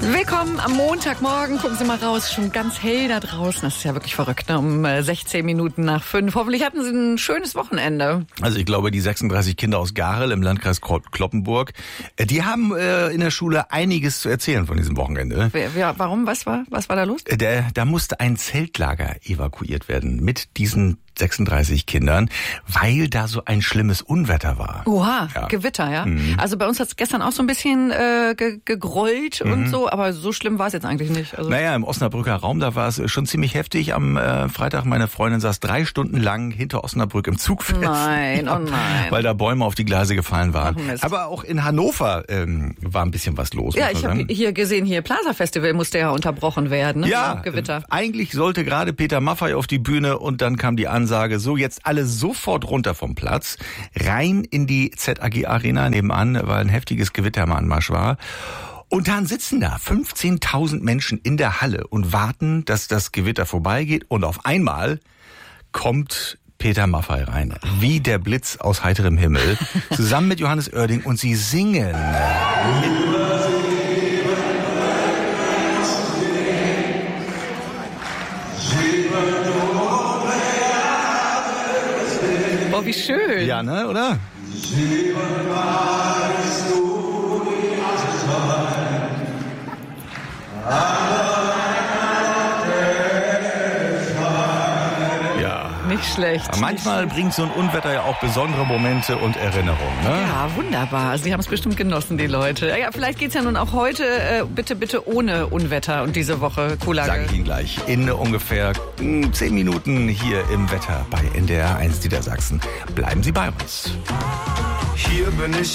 Willkommen am Montagmorgen. Gucken Sie mal raus, schon ganz hell da draußen. Das ist ja wirklich verrückt, ne? Um 16 Minuten nach 5. Hoffentlich hatten Sie ein schönes Wochenende. Also ich glaube, die 36 Kinder aus Garel im Landkreis Cloppenburg, die haben in der Schule einiges zu erzählen von diesem Wochenende. Warum? Was war da los? Da musste ein Zeltlager evakuiert werden mit diesen 36 Kindern, weil da so ein schlimmes Unwetter war. Oha, ja. Gewitter, ja? Also bei uns hat es gestern auch so ein bisschen gegrollt und so, aber so schlimm war es jetzt eigentlich nicht. Also Naja, im Osnabrücker Raum, da war es schon ziemlich heftig. Am Freitag, meine Freundin saß 3 Stunden lang hinter Osnabrück im Zug fest. Nein, oh nein. Weil da Bäume auf die Gleise gefallen waren. Ach, Mist. Aber auch in Hannover war ein bisschen was los. Ja, ich habe hier gesehen, Plaza Festival musste ja unterbrochen werden, ne? Ja, Gewitter. Eigentlich sollte gerade Peter Maffay auf die Bühne und dann kam die Ansage, so jetzt alle sofort runter vom Platz, rein in die ZAG Arena nebenan, weil ein heftiges Gewitter im Anmarsch war. Und dann sitzen da 15.000 Menschen in der Halle und warten, dass das Gewitter vorbeigeht und auf einmal kommt Peter Maffay rein, wie der Blitz aus heiterem Himmel, zusammen mit Johannes Oerding und sie singen. Oh, wie schön. Ja, ne, oder? Ja. Nicht schlecht. Manchmal bringt so ein Unwetter ja auch besondere Momente und Erinnerungen, ne? Ja, wunderbar. Also die haben es bestimmt genossen, die Leute. Ja, vielleicht geht's ja nun auch heute bitte ohne Unwetter und diese Woche Kuhlage. Sage ich Ihnen gleich. In ungefähr 10 Minuten hier im Wetter bei NDR 1 Niedersachsen. Bleiben Sie bei uns. Hier bin ich